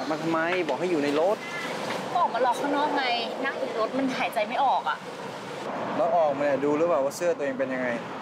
มาทำไมบอกให้อยู่ในรถก็ออกมารอข้างนอกไงนั่งในรถมันหายใจไม่ออกอ่ะแล้วออกมาเนี่ยดูหรือเปล่าว่าเสื้อตัวเองเป็นยังไง